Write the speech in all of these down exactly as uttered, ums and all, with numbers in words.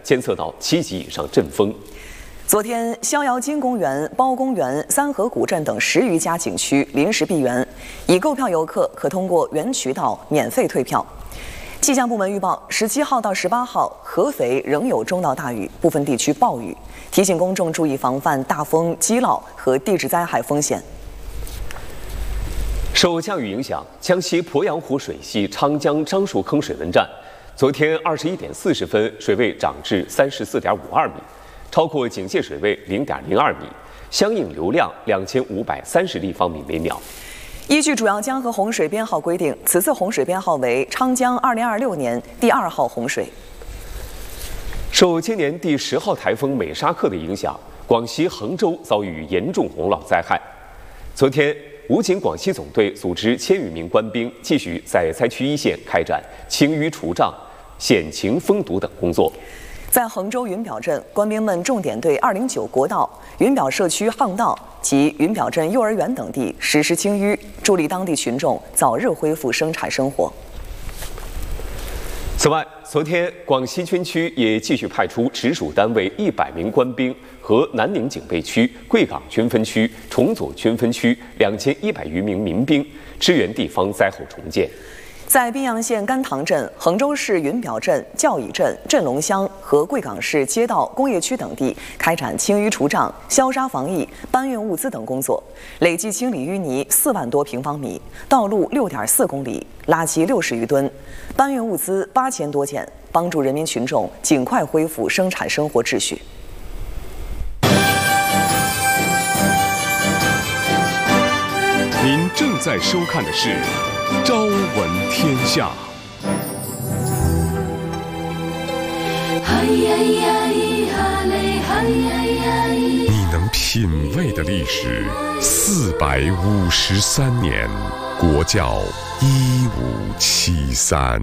监测到七级以上阵风。 昨天，逍遥津公园、包公园、三河古镇等十余家景区临时闭园，已购票游客可通过原渠道免费退票。气象部门预报，十七号到十八号，合肥仍有中到大雨，部分地区暴雨，提醒公众注意防范大风、积涝和地质灾害风险。 受降雨影响，江西鄱阳湖水系昌江樟树坑水文站，昨天二十一点四十分，水位涨至三十四点五二米。超过警戒水位零点零二米，相应流量两千五百三十立方米每秒。 依据主要江河洪水编号规定，此次洪水编号为昌江二零二六年第二号洪水。 受今年第十号台风美沙克的影响，广西衡州遭遇严重洪涝灾害。昨天，武警广西总队组织千余名官兵继续在灾区一线开展清淤除障、险情封堵等工作。 在衡州云表镇，官兵们重点对二零九国道、云表社区巷道及云表镇幼儿园等地实施清淤，助力当地群众早日恢复生产生活。 此外，昨天广西军区也继续派出直属单位一百名官兵和南宁警备区、贵港军分区、崇左军分区两千一百余名民兵支援地方灾后重建。 在宾阳县甘塘镇、衡州市云表镇、教乙镇、镇龙乡和贵港市街道工业区等地开展清淤除障、消杀防疫、搬运物资等工作，累计清理淤泥四万多平方米，道路六点四公里，垃圾六十余吨，搬运物资八千多件，帮助人民群众尽快恢复生产生活秩序。 您正在收看的是《朝闻天下》。你能品味的历史，四百五十三年，国窖一五七三。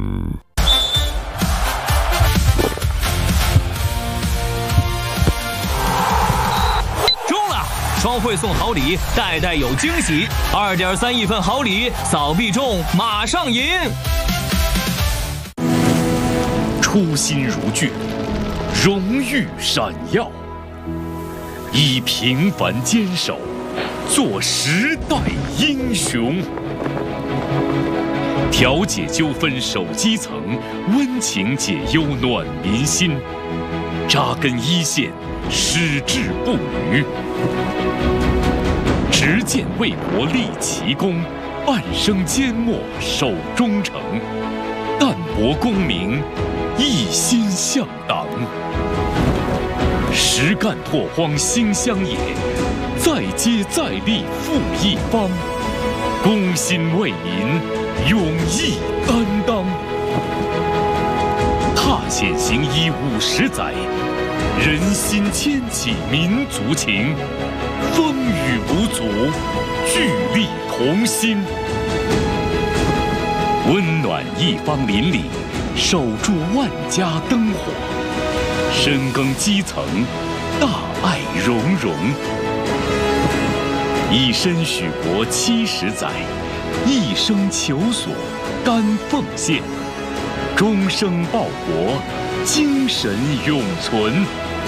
双汇送好礼，代代有惊喜。二点三亿份好礼，扫必中，马上赢！ 初心如炬，荣誉闪耀，以平凡坚守，做时代英雄。调解纠纷守基层，温情解忧暖民心，扎根一线，矢志不渝。执剑为国立奇功，半生缄默守忠诚，淡泊功名，一心向党。实干拓荒兴乡野，再接再厉复一方，公心为民，勇毅担当。踏险行医五十载，人心牵起民族情，风雨无阻，聚力同心，温暖一方邻里，守住万家灯火，深耕基层，大爱融融。以身许国七十载，一生求索甘奉献，终生报国，精神永存。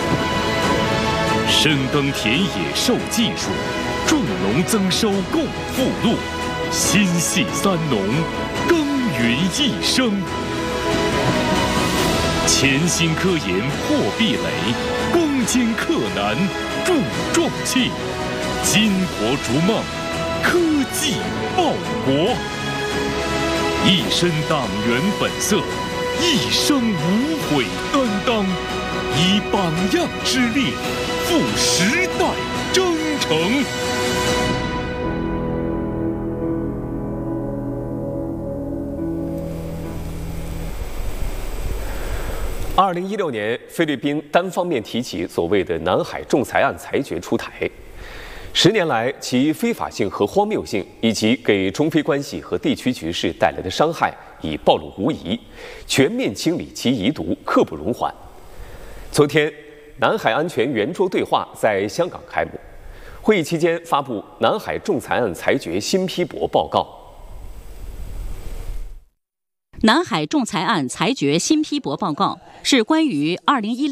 深耕田野授技术，种农增收共富禄，心系三农，耕耘一生。潜心科研破壁垒，攻坚克难助壮气，巾帼逐梦，科技报国。一身党员本色，一生无悔担当，以榜样之力赴时代征程。 二零一六年，菲律宾单方面提起所谓的南海仲裁案裁决出台。十年来，其非法性和荒谬性，以及给中菲关系和地区局势带来的伤害，已暴露无遗。全面清理其遗毒，刻不容缓。昨天，南海安全圆桌对话在香港开幕。会议期间发布《南海仲裁案裁决新批驳报告》。 南海仲裁案裁决新批驳报告是关于二零一六